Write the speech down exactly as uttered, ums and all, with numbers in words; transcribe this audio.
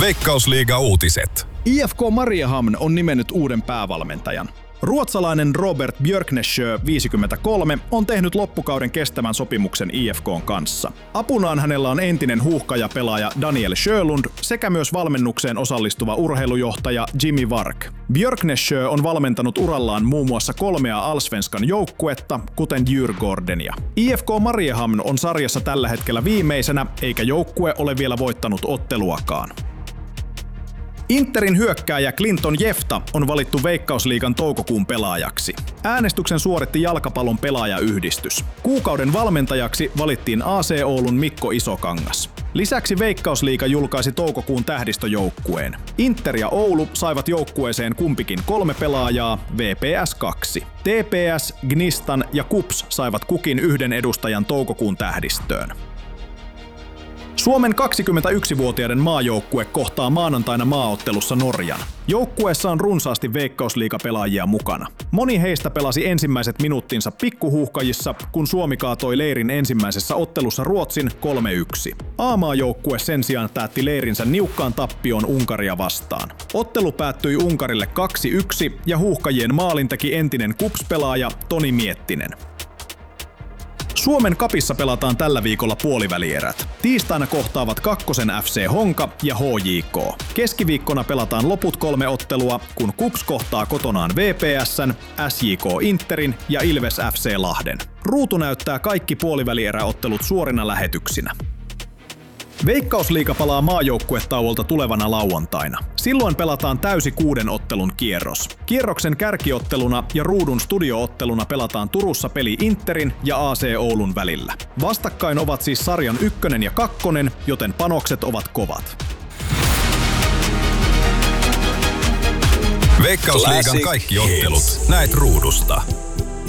Veikkausliiga-uutiset. I F K Mariehamn on nimennyt uuden päävalmentajan. Ruotsalainen Robert Björknessjö, viisikymmentäkolme, on tehnyt loppukauden kestävän sopimuksen I F K:n kanssa. Apunaan hänellä on entinen huuhkajapelaaja Daniel Sjölund sekä myös valmennukseen osallistuva urheilujohtaja Jimmy Vark. Björknessjö on valmentanut urallaan muun muassa kolmea Allsvenskan joukkuetta, kuten Djurgårdenia. I F K Mariehamn on sarjassa tällä hetkellä viimeisenä, eikä joukkue ole vielä voittanut otteluakaan. Interin hyökkääjä Clinton Jefta on valittu Veikkausliigan toukokuun pelaajaksi. Äänestyksen suoritti jalkapallon pelaajayhdistys. Kuukauden valmentajaksi valittiin A C Oulun Mikko Isokangas. Lisäksi Veikkausliiga julkaisi toukokuun tähdistöjoukkueen. Inter ja Oulu saivat joukkueeseen kumpikin kolme pelaajaa, V P S kaksi. T P S, Gnistan ja KuPS saivat kukin yhden edustajan toukokuun tähdistöön. Suomen kaksikymmentäyksivuotiaiden maajoukkue kohtaa maanantaina maaottelussa Norjan. Joukkueessa on runsaasti Veikkausliigapelaajia mukana. Moni heistä pelasi ensimmäiset minuuttinsa pikkuhuuhkajissa, kun Suomi kaatoi leirin ensimmäisessä ottelussa Ruotsin kolme yksi. A-maajoukkue sen sijaan päätti leirinsä niukkaan tappioon Unkaria vastaan. Ottelu päättyi Unkarille kaksi yksi ja huuhkajien maalin teki entinen KuPS-pelaaja Toni Miettinen. Suomen Cupissa pelataan tällä viikolla puolivälierät. Tiistaina kohtaavat kakkosen F C Honka ja H J K. Keskiviikkona pelataan loput kolme ottelua, kun KuPS kohtaa kotonaan V P S:n, S J K Interin ja Ilves F C Lahden. Ruutu näyttää kaikki puolivälieräottelut suorina lähetyksinä. Veikkausliiga palaa maajoukkuetauolta tulevana lauantaina. Silloin pelataan täysi kuuden ottelun kierros. Kierroksen kärkiotteluna ja ruudun studiootteluna pelataan Turussa peli Interin ja A C Oulun välillä. Vastakkain ovat siis sarjan ykkönen ja kakkonen, joten panokset ovat kovat. Veikkausliigan kaikki ottelut näet ruudusta.